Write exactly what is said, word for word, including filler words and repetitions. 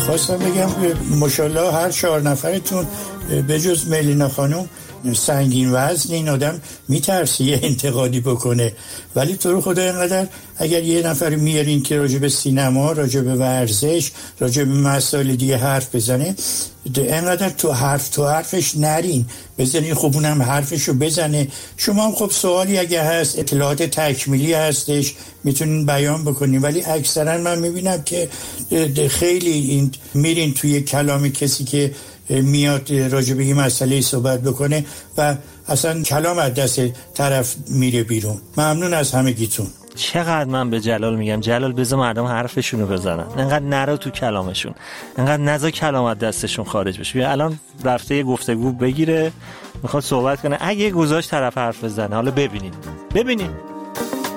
خواستم بگم ماشاءالله هر چهار نفرتون به جز ملینا خانم سنگین وزن، این آدم میترسی یه انتقادی بکنه، ولی تو رو خدا اینقدر اگر یه نفر میارین که راجع به سینما، راجع به ورزش، راجع به مسائل دیگه حرف بزنه، اینقدر تو حرف تو حرفش نرین، بزنین خب اونم حرفشو بزنه. شما هم خب سوالی اگه هست، اطلاعات تکمیلی هستش میتونین بیان بکنین، ولی اکثرا من میبینم که خیلی این میرین توی کلام کسی که میاد راجع به این مسئله صحبت بکنه و اصلا کلام از دست طرف میره بیرون. ممنون از همگیتون. چقدر من به جلال میگم جلال بذار مردم حرفشونو بزنن، انقدر نرو تو کلامشون، انقدر نذار کلام از دستشون خارج بشه. بیا الان رفته یه گفتگو بگیره، میخواد صحبت کنه، اگه گذاشت طرف حرف بزنه، حالا ببینید ببینید